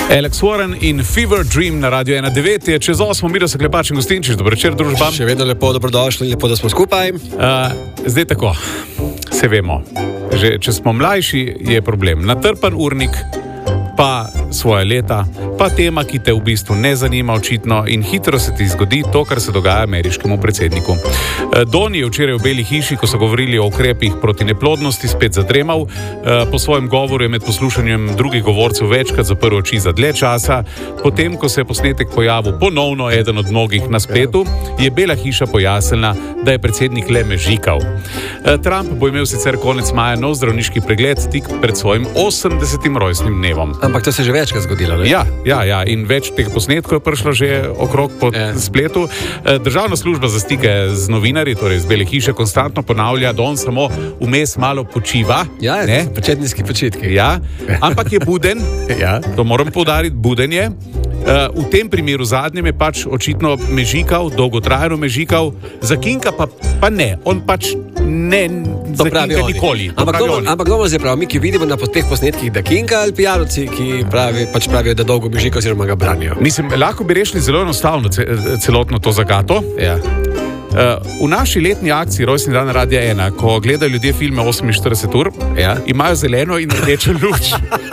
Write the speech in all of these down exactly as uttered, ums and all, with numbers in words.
Alex Warren in Fever Dream na Radio ena devet je čez osmo, mi da se Klepač in Gostinčič. Dobro večer, družba. Še vedno lepo, dobrodošli, lepo, da smo skupaj. Uh, zdaj tako, se vemo, že če smo mlajši, je problem. Natrpan urnik, pa svoje leta, pa tema, ki te v bistvu ne zanima očitno in hitro se ti zgodi to, kar se dogaja ameriškemu predsedniku. Don je včeraj v Beli hiši, ko so govorili o ukrepih proti neplodnosti, spet zadremal. Po svojem govoru je med poslušanjem drugih govorcev večkrat zaprl oči za dlje časa. Potem, ko se je posnetek pojavil ponovno eden od mnogih na spletu, je Bela hiša pojasnila, da je predsednik le mežikal. Trump bo imel sicer konec maja nov zdravniški pregled tik pred svojim osemdesetim rojstnim dnevom. Ampak to se je že večkrat zgodilo, ne? Ja, ja, ja, in več teh posnetkov je prišlo že okrog po ja. spletu. Državna služba za stike z novinarji, torej z Bele hiše, konstantno ponavlja, da on samo vmes malo počiva. Ja, početniški počitki. Ja, ampak je buden, ja. To moram poudariti, buden je. V tem primeru zadnjem je pač očitno mežikal, dolgotrajno mežikal, za Kinka pa, pa ne, on pač ne, za Kinka nikoli. Ampak dobro zdaj prav, mi ki vidimo na teh posnetkih, da Kinka ali pijanovci, ki pravi, pač pravijo, da dolgo mežika oziroma ga branijo. Mislim, lahko bi rešili zelo enostavno celotno to zagato. Ja. Uh, v naši letni akciji Rojstni dan Radia ena, ko gledajo ljudje filme oseminštirideset ur, ja. imajo zeleno in rdečo luč.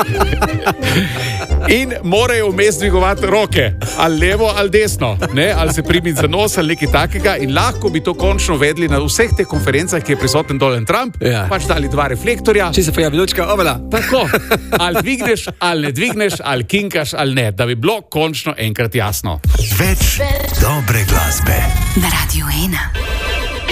In morajo vmes dvigovati roke, ali levo ali desno, ne? Ali se primiti za nos ali nekaj takega, in lahko bi to končno vedli na vseh teh konferencah, ki je prisoten Donald Trump, ja. pač dali dva reflektorja. Če se pojavi lučka, obala. Tako, ali dvigneš, ali ne dvigneš, ali kinkaš, ali ne, da bi bilo končno enkrat jasno. Več dobre glasbe na Radio ena.